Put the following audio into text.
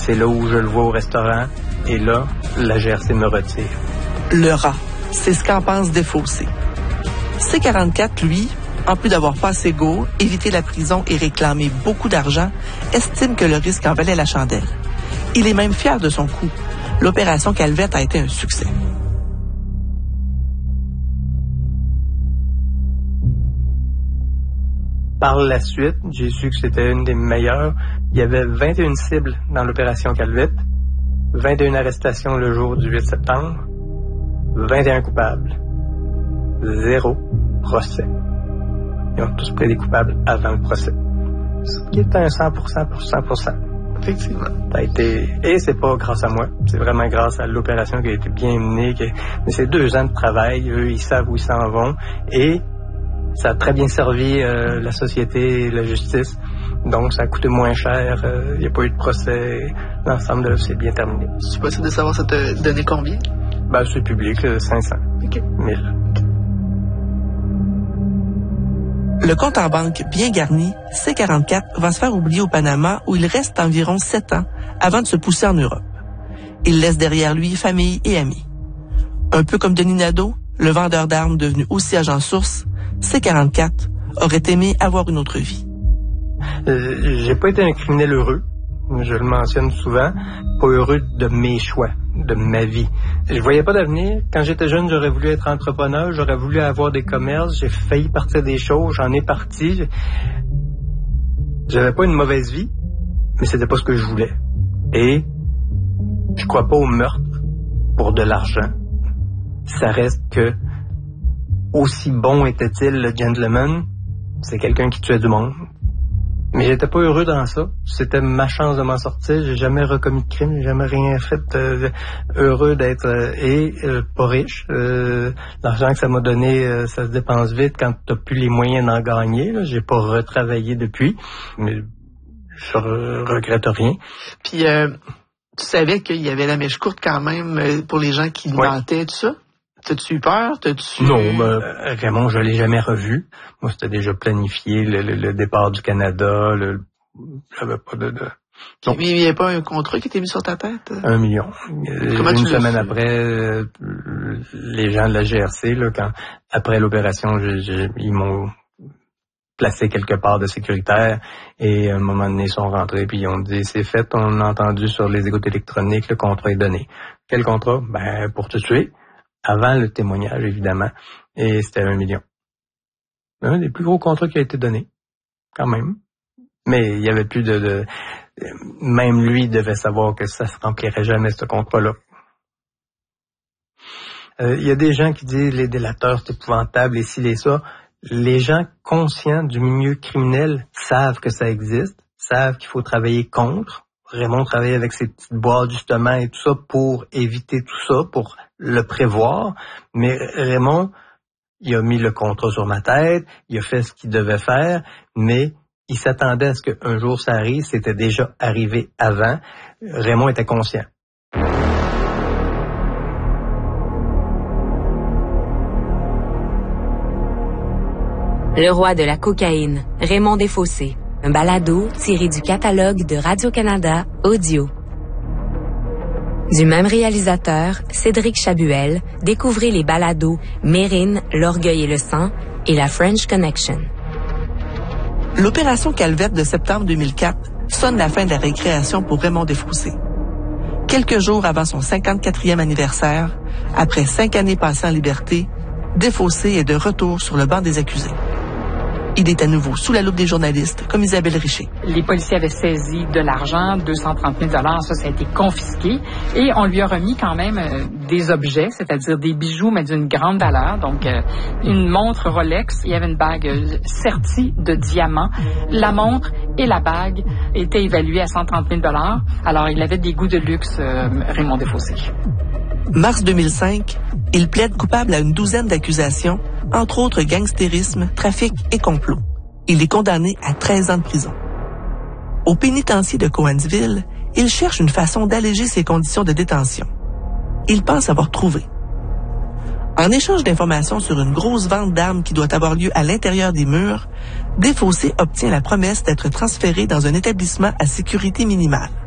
C'est là où je le vois au restaurant. Et là, la GRC me retire. Le rat, c'est ce qu'en pense Desfossés. C44, lui, en plus d'avoir passé go, évité la prison et réclamé beaucoup d'argent, estime que le risque en valait la chandelle. Il est même fier de son coup. L'opération Calvette a été un succès. Par la suite, j'ai su que c'était une des meilleures. Il y avait 21 cibles dans l'opération Calvette, 21 arrestations le jour du 8 septembre, 21 coupables, 0 procès. Ils ont tous plaidé coupables avant le procès. Ce qui est un 100% pour 100%. Effectivement. Ça a été... Et c'est pas grâce à moi. C'est vraiment grâce à l'opération qui a été bien menée. Mais c'est 2 ans de travail. Eux, ils savent où ils s'en vont. Et ça a très bien servi la société et la justice. Donc, ça a coûté moins cher. Il n'y a pas eu de procès. L'ensemble, c'est bien terminé. C'est possible de savoir ça te donnait combien? Ben, c'est public, 500 000. Le compte en banque bien garni, C44 va se faire oublier au Panama où il reste environ 7 ans avant de se pousser en Europe. Il laisse derrière lui famille et amis. Un peu comme Denis Nadeau, le vendeur d'armes devenu aussi agent source, C44 aurait aimé avoir une autre vie. J'ai pas été un criminel heureux, je le mentionne souvent, pas heureux de mes choix, de ma vie. Je voyais pas d'avenir. Quand j'étais jeune, j'aurais voulu être entrepreneur, j'aurais voulu avoir des commerces, j'ai failli partir des choses, j'en ai parti. J'avais pas une mauvaise vie, mais c'était pas ce que je voulais. Et je crois pas au meurtre pour de l'argent. Ça reste que, aussi bon était-il le gentleman, c'est quelqu'un qui tuait du monde. Mais j'étais pas heureux dans ça. C'était ma chance de m'en sortir. J'ai jamais recommis de crime, j'ai jamais rien fait. Heureux d'être pas riche. L'argent que ça m'a donné, ça se dépense vite quand t'as plus les moyens d'en gagner. Là. J'ai pas retravaillé depuis, mais je regrette rien. Puis tu savais qu'il y avait la mèche courte quand même pour les gens qui mentaient, tout ça? T'as-tu eu peur? Non, Raymond, je l'ai jamais revu. Moi, c'était déjà planifié, le départ du Canada, j'avais pas de... Non. Mais il n'y avait pas un contrat qui était mis sur ta tête? 1 million. Comment une semaine après, les gens de la GRC, là, après l'opération, ils m'ont placé quelque part de sécuritaire et à un moment donné, ils sont rentrés puis ils ont dit, c'est fait, on a entendu sur les écoutes électroniques, le contrat est donné. Quel contrat? Ben, pour te tuer. Avant le témoignage, évidemment, et c'était 1 million. Un des plus gros contrats qui a été donné, quand même. Mais il y avait plus de... Même lui devait savoir que ça se remplirait jamais, ce contrat-là. Il y a des gens qui disent les délateurs, c'est épouvantable, et ci, et ça. Les gens conscients du milieu criminel savent que ça existe, savent qu'il faut travailler contre. Raymond travaillait avec ses petites boîtes, justement, et tout ça pour éviter tout ça, pour le prévoir. Mais Raymond, il a mis le contrat sur ma tête, il a fait ce qu'il devait faire, mais il s'attendait à ce qu'un jour ça arrive, c'était déjà arrivé avant. Raymond était conscient. Le roi de la cocaïne, Raymond Desfossés. Un balado tiré du catalogue de Radio-Canada Audio. Du même réalisateur, Cédric Chabuel, découvrez les balados Mérine, L'Orgueil et le sang et la French Connection. L'opération Calvette de septembre 2004 sonne la fin de la récréation pour Raymond Desfossés. Quelques jours avant son 54e anniversaire, après 5 années passées en liberté, Desfossés est de retour sur le banc des accusés. Il est à nouveau sous la loupe des journalistes, comme Isabelle Richer. Les policiers avaient saisi de l'argent, 230 000 $, ça a été confisqué. Et on lui a remis quand même des objets, c'est-à-dire des bijoux, mais d'une grande valeur. Donc, une montre Rolex, il y avait une bague sertie de diamants. La montre et la bague étaient évaluées à 130 000 $. Alors, il avait des goûts de luxe, Raymond Desfossés. Mars 2005, il plaide coupable à une douzaine d'accusations, entre autres gangstérisme, trafic et complot. Il est condamné à 13 ans de prison. Au pénitencier de Cowansville, il cherche une façon d'alléger ses conditions de détention. Il pense avoir trouvé. En échange d'informations sur une grosse vente d'armes qui doit avoir lieu à l'intérieur des murs, Desfossés obtient la promesse d'être transféré dans un établissement à sécurité minimale.